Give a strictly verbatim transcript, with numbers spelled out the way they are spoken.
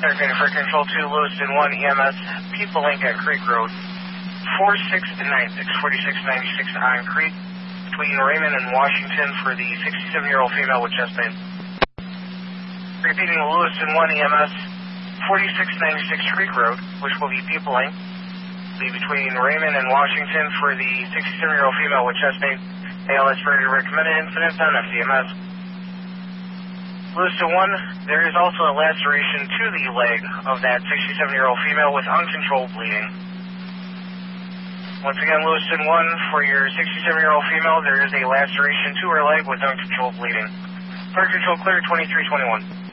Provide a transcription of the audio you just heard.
Starting for Control two, Lewiston one, E M S, People Link on Creek Road, four six nine six, forty-six ninety-six on Creek, between Raymond and Washington for the sixty-seven-year-old female with chest pain. Repeating Lewiston one, E M S, forty-six ninety-six Creek Road, which will be People Link, be between Raymond and Washington for the sixty-seven-year-old female with chest pain. A L S for recommended incidents on F C M S. Lewiston one, there is also a laceration to the leg of that sixty-seven-year-old female with uncontrolled bleeding. Once again, Lewiston one, for your sixty-seven-year-old female, there is a laceration to her leg with uncontrolled bleeding. Fire control clear, twenty-three twenty-one.